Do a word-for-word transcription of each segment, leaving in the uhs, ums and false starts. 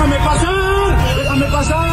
¡Déjame pasar! ¡Déjame pasar!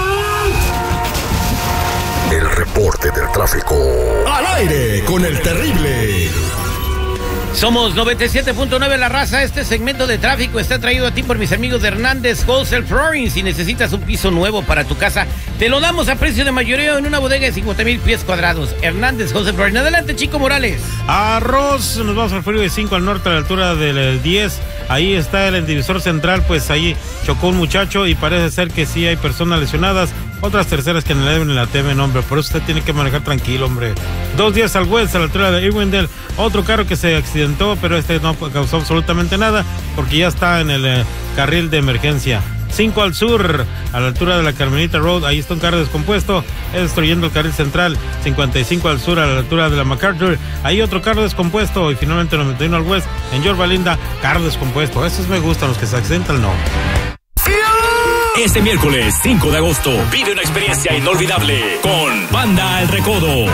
El reporte del tráfico. Al aire con el terrible. Somos noventa y siete punto nueve La Raza. Este segmento de tráfico está traído a ti por mis amigos de Hernández Wholesale Flooring. Si necesitas un piso nuevo para tu casa, te lo damos a precio de mayoreo en una bodega de cincuenta mil pies cuadrados. Hernández Wholesale Flooring. Adelante, Chico Morales. Arroz, nos vamos al Freeway cinco al norte a la altura del diez. Ahí está el divisor central, pues ahí chocó un muchacho y parece ser que sí hay personas lesionadas. Otras terceras que no le deben la temen, hombre. Por eso usted tiene que manejar tranquilo, hombre. Dos días al west a la altura de Irwindale. Otro carro que se accidentó, pero este no causó absolutamente nada porque ya está en el eh, carril de emergencia. Cinco al sur, a la altura de la Carmelita Road, ahí está un carro descompuesto, destruyendo el carril central. Cincuenta y cinco al sur, a la altura de la MacArthur, ahí otro carro descompuesto. Y finalmente noventa y uno al west, en Yorba Linda, carro descompuesto. Esos me gustan, los que se accidentan no. Este miércoles cinco de agosto vive una experiencia inolvidable con Banda El Recodo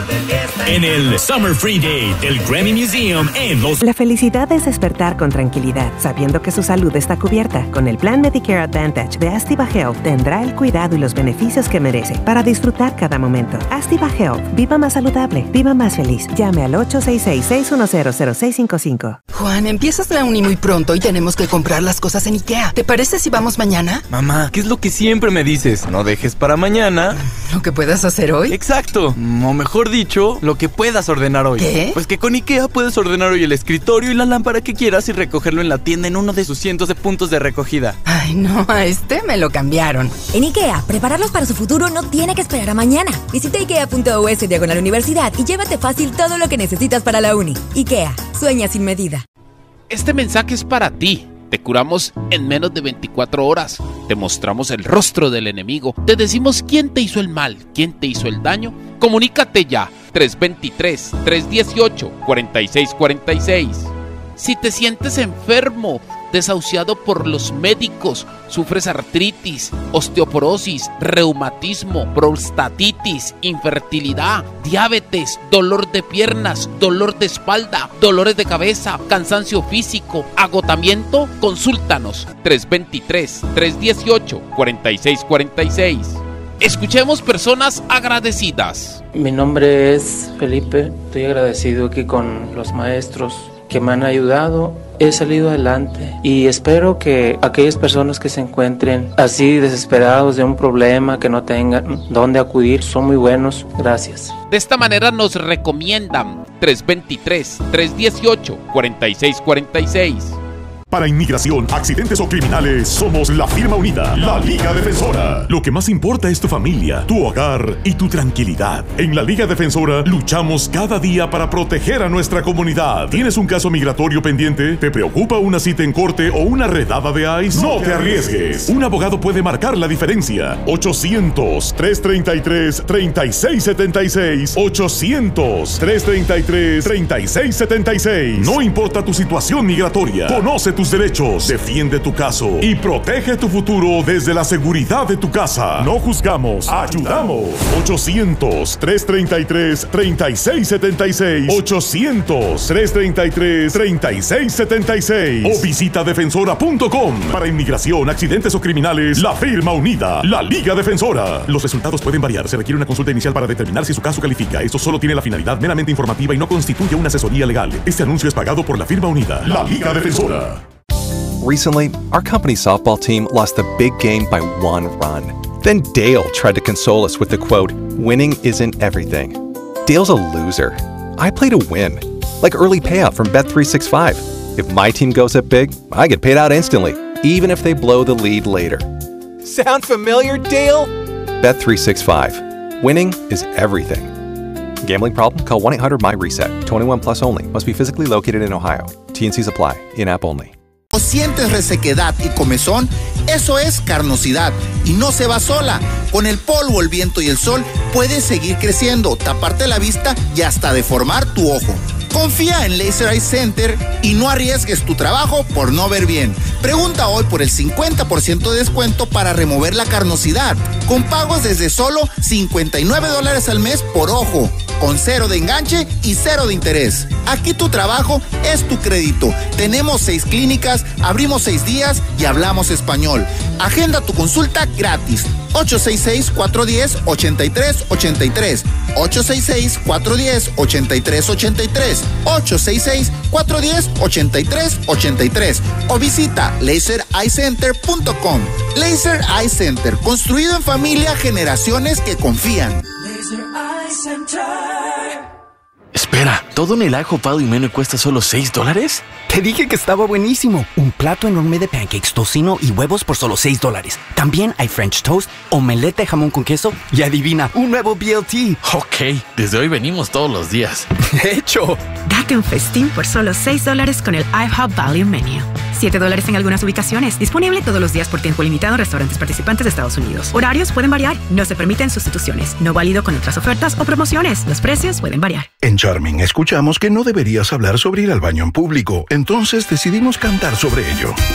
en el Summer Free Day del Grammy Museum en Los... La felicidad es despertar con tranquilidad, sabiendo que su salud está cubierta. Con el plan Medicare Advantage de Astiva Health tendrá el cuidado y los beneficios que merece para disfrutar cada momento. Astiva Health, viva más saludable, viva más feliz. Llame al ocho seis seis, seis uno cero, cero seis cinco cinco. Juan, empiezas la uni muy pronto y tenemos que comprar las cosas en IKEA. ¿Te parece si vamos mañana? Mamá, ¿qué es lo que siempre me dices? No dejes para mañana ¿lo que puedas hacer hoy? Exacto, o mejor dicho, lo que puedas ordenar hoy. ¿Qué? Pues que con IKEA puedes ordenar hoy el escritorio y la lámpara que quieras y recogerlo en la tienda en uno de sus cientos de puntos de recogida. Ay, no, a este me lo cambiaron. En IKEA, prepararlos para su futuro no tiene que esperar a mañana. Visita ikea punto us diagonal universidad y llévate fácil todo lo que necesitas para la uni. IKEA, sueña sin medida. Este mensaje es para ti. Te curamos en menos de veinticuatro horas. Te mostramos el rostro del enemigo. Te decimos quién te hizo el mal, quién te hizo el daño. Comunícate ya. tres dos tres, tres uno ocho, cuatro seis cuatro seis. Si te sientes enfermo, desahuciado por los médicos, sufres artritis, osteoporosis, reumatismo, prostatitis, infertilidad, diabetes, dolor de piernas, dolor de espalda, dolores de cabeza, cansancio físico, agotamiento, consúltanos. tres dos tres, tres uno ocho, cuatro seis cuatro seis. Escuchemos personas agradecidas. Mi nombre es Felipe, estoy agradecido aquí con los maestros que me han ayudado. He salido adelante y espero que aquellas personas que se encuentren así desesperados de un problema, que no tengan dónde acudir, son muy buenos. Gracias. De esta manera nos recomiendan tres dos tres, tres uno ocho, cuatro seis cuatro seis. Para inmigración, accidentes o criminales, somos la firma unida, la Liga Defensora. Lo que más importa es tu familia, tu hogar y tu tranquilidad. En la Liga Defensora luchamos cada día para proteger a nuestra comunidad. ¿Tienes un caso migratorio pendiente? ¿Te preocupa una cita en corte o una redada de ICE? No te arriesgues. Un abogado puede marcar la diferencia. ochocientos, tres treinta y tres, treinta y seis setenta y seis. ochocientos, tres treinta y tres, treinta y seis setenta y seis. No importa tu situación migratoria. Conoce tu tus derechos, defiende tu caso y protege tu futuro desde la seguridad de tu casa. No juzgamos, ayudamos. ochocientos, tres treinta y tres, treinta y seis setenta y seis. ochocientos, tres treinta y tres, treinta y seis setenta y seis. O visita defensora punto com. Para inmigración, accidentes o criminales, la firma unida, la Liga Defensora. Los resultados pueden variar. Se requiere una consulta inicial para determinar si su caso califica. Esto solo tiene la finalidad meramente informativa y no constituye una asesoría legal. Este anuncio es pagado por la firma unida, la Liga Defensora. Recently, our company's softball team lost the big game by one run. Then Dale tried to console us with the quote, "Winning isn't everything." Dale's a loser. I play to win. Like early payout from Bet three sixty-five. If my team goes up big, I get paid out instantly, even if they blow the lead later. Sound familiar, Dale? Bet three sixty-five. Winning is everything. Gambling problem? Call one eight hundred M Y reset. twenty-one plus only. Must be physically located in Ohio. T and Cs apply. In-app only. ¿O sientes resequedad y comezón? Eso es carnosidad y no se va sola. Con el polvo, el viento y el sol puedes seguir creciendo, taparte la vista y hasta deformar tu ojo. Confía en Laser Eye Center y no arriesgues tu trabajo por no ver bien. Pregunta hoy por el cincuenta por ciento de descuento para remover la carnosidad, con pagos desde solo cincuenta y nueve dólares al mes por ojo, con cero de enganche y cero de interés. Aquí tu trabajo es tu crédito. Tenemos seis clínicas, abrimos seis días y hablamos español. Agenda tu consulta gratis. ocho seis seis, cuatro uno cero, ocho tres ocho tres. ocho seis seis, cuatro uno cero, ocho tres ocho tres. ocho seis seis, cuatro uno cero, ocho tres ocho tres. O visita laser eye center punto com. Laser Eye Center, construido en familia, generaciones que confían. Laser Eye Center. Espera, ¿todo en el ajo Pal y Menú cuesta solo seis dólares? Te dije que estaba buenísimo. Un plato enorme de pancakes, tocino y huevos por solo seis dólares. También hay French toast, omelette de jamón con queso y adivina, un nuevo B L T. Ok, desde hoy venimos todos los días. De hecho. Date un festín por solo seis dólares con el IHOP Value Menu. siete dólares en algunas ubicaciones. Disponible todos los días por tiempo limitado en restaurantes participantes de Estados Unidos. Horarios pueden variar. No se permiten sustituciones. No válido con otras ofertas o promociones. Los precios pueden variar. En Charming escuchamos que no deberías hablar sobre ir al baño en público. Entonces decidimos cantar sobre ello.